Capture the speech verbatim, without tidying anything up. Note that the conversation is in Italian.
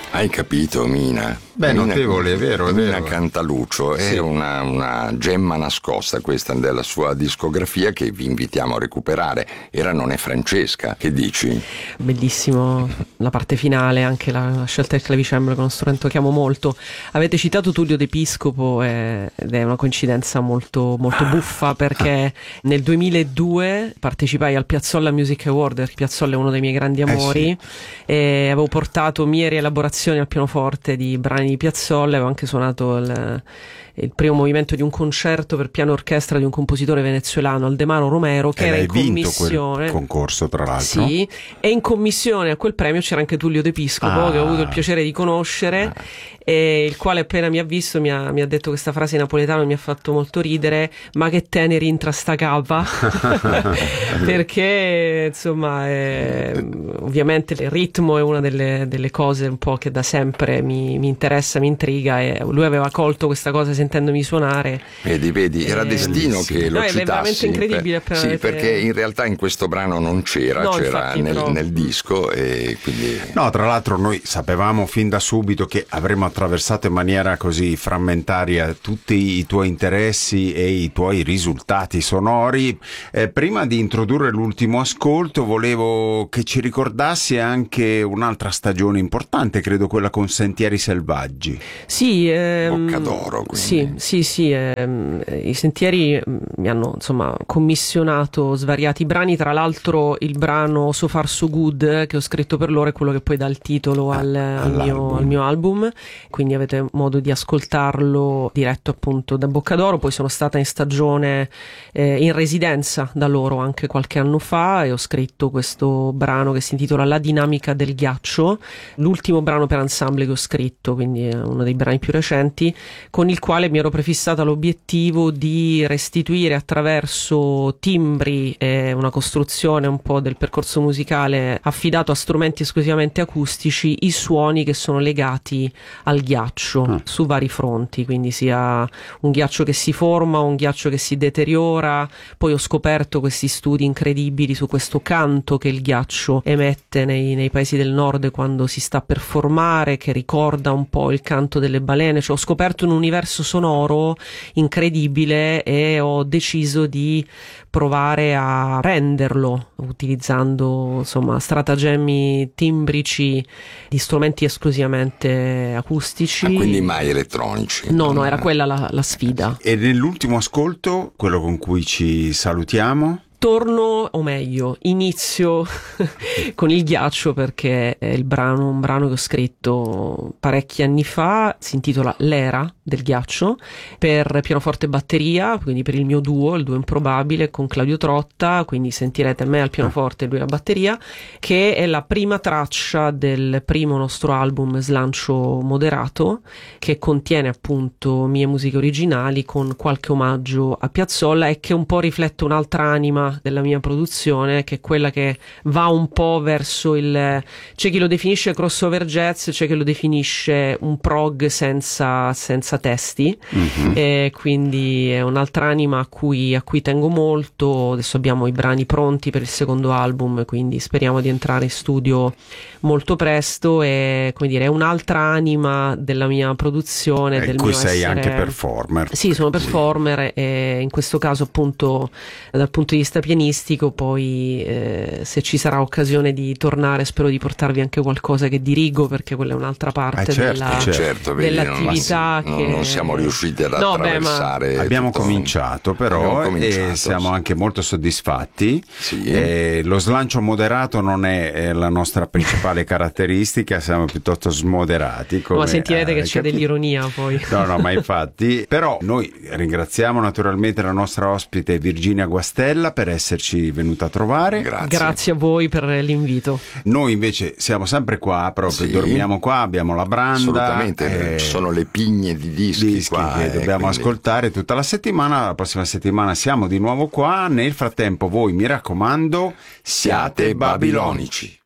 Hai capito, Mina? Beh, Mina, notevole, è vero, è Mina vero. Cantaluccio Sì. è una, una gemma nascosta questa della sua discografia che vi invitiamo a recuperare. Era Non è Francesca, che dici? Bellissimo la parte finale, anche la, la scelta del clavicembalo, che è uno strumento che amo molto. Avete citato Tullio D'Episcopo eh, ed è una coincidenza molto, molto buffa, perché nel duemiladue partecipai al Piazzolla Music Award. Piazzolla è uno dei miei grandi amori, Eh sì. e avevo portato mie rielaborazioni al pianoforte di brani di Piazzolla. Avevo anche suonato il, il primo movimento di un concerto per piano e orchestra di un compositore venezuelano, Aldemaro Romero, che E era hai in vinto commissione. quel concorso, tra l'altro. Sì, e in commissione a quel premio c'era anche Tullio D'Episcopo, Ah. che ho avuto il piacere di conoscere, e il quale appena mi ha visto mi ha, mi ha detto questa frase in napoletano e mi ha fatto molto ridere: ma che teneri intra sta capa. Perché insomma è, ovviamente il ritmo è una delle, delle cose un po' che da sempre mi, mi interessa, mi intriga, e lui aveva colto questa cosa sentendomi suonare. Vedi, vedi, era Eh, destino bellissimo. che lo No, è citassi. veramente incredibile per- appena Sì, avete- perché in realtà in questo brano non c'era, No, c'era infatti, nel, però- nel disco, e quindi... No, tra l'altro noi sapevamo fin da subito che avremmo attraversato in maniera così frammentaria tutti i tuoi interessi e i tuoi risultati sonori. Eh, prima di introdurre l'ultimo ascolto volevo che ci ricordassi anche un'altra stagione importante, credo quella con Sentieri Selvaggi. Sì, ehm, Boccadoro, quindi. sì, sì, sì, ehm, i Sentieri mm, mi hanno insomma commissionato svariati brani. Tra l'altro il brano So Far So Good che ho scritto per loro è quello che poi dà il titolo al, al mio, all'album. al mio album, quindi avete modo di ascoltarlo diretto appunto da Boccadoro. Poi sono stata in stagione eh, in residenza da loro anche qualche anno fa, e ho scritto questo brano che si intitola La dinamica del ghiaccio, l'ultimo brano per ensemble che ho scritto, quindi è uno dei brani più recenti, con il quale mi ero prefissata l'obiettivo di restituire attraverso timbri e una costruzione un po' del percorso musicale affidato a strumenti esclusivamente acustici i suoni che sono legati al ghiaccio Ah. su vari fronti, quindi sia un ghiaccio che si forma, un ghiaccio che si deteriora. Poi ho scoperto questi studi incredibili su questo canto che il ghiaccio emette nei, nei paesi del nord quando si sta per formare, che ricorda un po' il canto delle balene. Cioè, ho scoperto un universo sonoro incredibile e ho deciso di provare a renderlo utilizzando insomma stratagemmi timbrici di strumenti esclusivamente acustici. Ah, quindi mai elettronici? No, no, era quella la, la sfida. E nell'ultimo ascolto, quello con cui ci salutiamo, Torno, o meglio, inizio con il ghiaccio, perché è il brano, un brano che ho scritto parecchi anni fa, si intitola L'era del ghiaccio, per pianoforte e batteria, quindi per il mio duo, il duo improbabile, con Claudio Trotta, quindi sentirete me al pianoforte e lui alla batteria, che è la prima traccia del primo nostro album Slancio Moderato, che contiene appunto mie musiche originali con qualche omaggio a Piazzolla, e che un po' riflette un'altra anima della mia produzione, che è quella che va un po' verso il, c'è chi lo definisce crossover jazz, c'è chi lo definisce un prog senza, senza testi, mm-hmm. e quindi è un'altra anima a cui, a cui tengo molto. Adesso abbiamo i brani pronti per il secondo album, quindi speriamo di entrare in studio molto presto, e come dire è un'altra anima della mia produzione, in del cui mio sei essere... anche performer. Sì, sono performer, e in questo caso appunto dal punto di vista pianistico. Poi eh, se ci sarà occasione di tornare, spero di portarvi anche qualcosa che dirigo, perché quella è un'altra parte Eh, certo, della, Eh, certo, vedi, dell'attività non, che non siamo riusciti ad No, beh, ma- attraversare. Abbiamo tutto- cominciato però Abbiamo cominciato, e siamo sì. anche molto soddisfatti. Sì. Eh, lo slancio moderato non è eh, la nostra principale caratteristica, siamo piuttosto smoderati. Come, ma sentirete eh, che c'è capito? dell'ironia poi. No, no, ma infatti. Però noi ringraziamo naturalmente la nostra ospite Virginia Guastella per esserci venuta a trovare. Grazie. Grazie a voi per l'invito. Noi invece siamo sempre qua, proprio Sì. dormiamo qua, abbiamo la branda. Assolutamente, eh, ci sono le pigne di dischi, dischi qua, che eh, dobbiamo quindi- ascoltare tutta la settimana. La prossima settimana siamo di nuovo qua. Nel frattempo voi, mi raccomando, Siate babilonici.